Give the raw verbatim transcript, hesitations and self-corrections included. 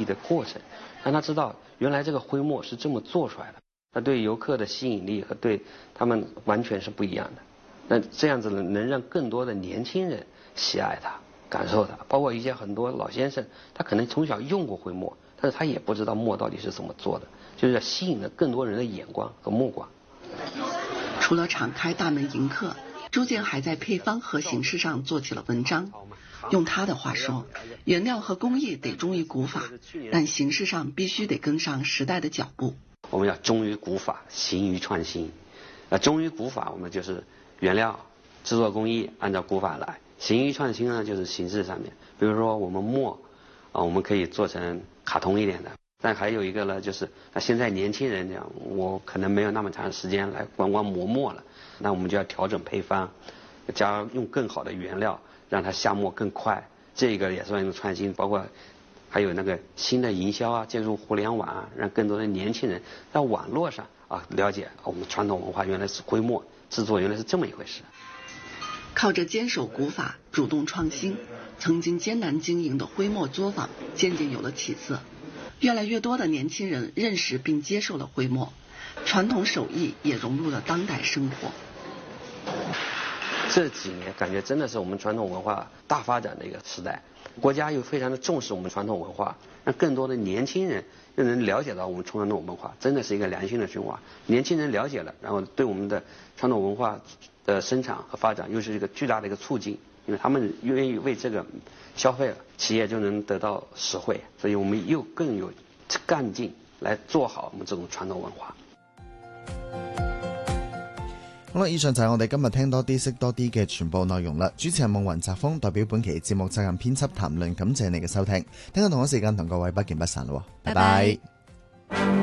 的过程，让他知道原来这个徽墨是这么做出来的，那对游客的吸引力和对他们完全是不一样的。那这样子呢，能让更多的年轻人喜爱它，感受它。包括一些很多老先生，他可能从小用过徽墨，但是他也不知道墨到底是怎么做的，就是要吸引了更多人的眼光和目光。 除了敞开大门迎客，朱建还在配方和形式上做起了文章。用他的话说，原料和工艺得忠于古法，但形式上必须得跟上时代的脚步。 我们要忠于古法，行于创新。呃，忠于古法，我们就是原料、制作工艺按照古法来；行于创新呢，就是形式上面。比如说我们墨啊，我们可以做成卡通一点的。但还有一个呢，就是那现在年轻人讲，我可能没有那么长时间来光光磨墨了，那我们就要调整配方，加用更好的原料，让它下墨更快。这个也算一种创新，包括还有那个新的营销啊，借助互联网啊，让更多的年轻人在网络上啊了解我们传统文化原来是徽墨制作原来是这么一回事。 靠着坚守古法，主动创新，曾经艰难经营的徽墨作坊渐渐有了起色。越来越多的年轻人认识并接受了徽墨，传统手艺也融入了当代生活。 这几年感觉真的是我们传统文化大发展的一个时代，国家又非常的重视我们传统文化，让更多的年轻人又能了解到我们传统文化，真的是一个良性的循环。年轻人了解了，然后对我们的传统文化的生产和发展又是一个巨大的一个促进，因为他们愿意为这个消费，企业就能得到实惠，所以我们又更有干劲来做好我们这種傳統文化。 好啦，以上就係我哋今日聽多啲識多啲嘅全部內容啦。主持人夢雲澤峰代表本期節目責任編輯譚論，感謝你嘅收聽。聽日同一時間同各位不見不散咯，拜拜。